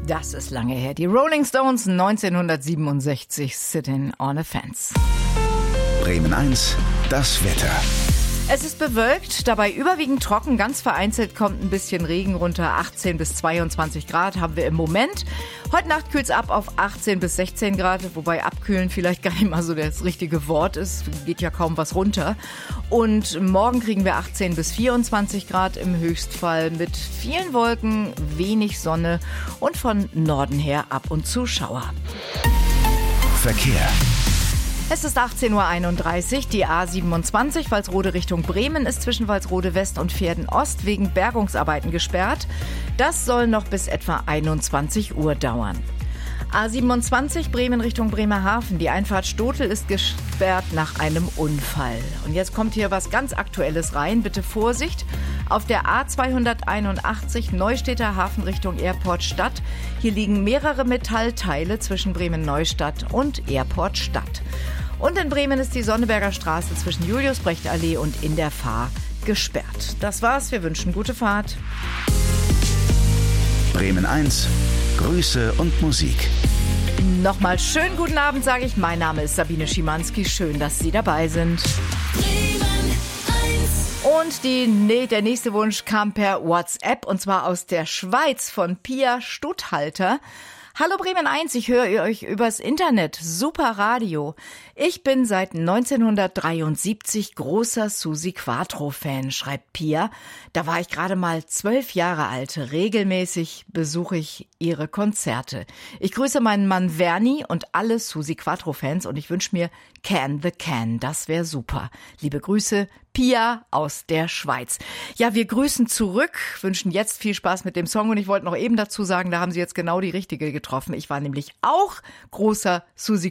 Das ist lange her. Die Rolling Stones 1967, Sitting on a Fence. Bremen 1, das Wetter. Es ist bewölkt, dabei überwiegend trocken. Ganz vereinzelt kommt ein bisschen Regen runter. 18 bis 22 Grad haben wir im Moment. Heute Nacht kühlt es ab auf 18 bis 16 Grad, wobei abkühlen vielleicht gar nicht mal so das richtige Wort ist. Geht ja kaum was runter. Und morgen kriegen wir 18 bis 24 Grad im Höchstfall mit vielen Wolken, wenig Sonne und von Norden her ab und zu Schauer. Verkehr. Es ist 18.31 Uhr, die A27 Walsrode Richtung Bremen ist zwischen Walsrode West und Verden Ost wegen Bergungsarbeiten gesperrt. Das soll noch bis etwa 21 Uhr dauern. A27 Bremen Richtung Bremerhaven. Die Einfahrt Stotel ist gesperrt nach einem Unfall. Und jetzt kommt hier was ganz Aktuelles rein. Bitte Vorsicht. Auf der A281 Neustädter Hafen Richtung Airport Stadt. Hier liegen mehrere Metallteile zwischen Bremen-Neustadt und Airport Stadt. Und in Bremen ist die Sonneberger Straße zwischen Julius-Brecht-Allee und in der Fahr gesperrt. Das war's. Wir wünschen gute Fahrt. Bremen 1, Grüße und Musik. Nochmal schönen guten Abend, sage ich. Mein Name ist Sabine Schimanski. Schön, dass Sie dabei sind. Und der nächste Wunsch kam per WhatsApp und zwar aus der Schweiz von Pia Stutthalter. Hallo Bremen 1, ich höre euch übers Internet. Super Radio. Ich bin seit 1973 großer Susi Quatro-Fan, schreibt Pia. Da war ich gerade mal 12 Jahre alt. Regelmäßig besuche ich ihre Konzerte. Ich grüße meinen Mann Verni und alle Susi Quatro-Fans und ich wünsche mir Can the Can. Das wäre super. Liebe Grüße, Pia aus der Schweiz. Ja, wir grüßen zurück, wünschen jetzt viel Spaß mit dem Song und ich wollte noch eben dazu sagen, da haben Sie jetzt genau die richtige getroffen. Ich war nämlich auch großer Susi